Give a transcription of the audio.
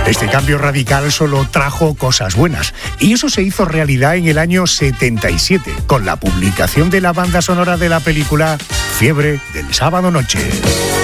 Este cambio radical solo trajo cosas buenas, y eso se hizo realidad en el año 77, con la publicación de la banda sonora de la película Fiebre del sábado noche.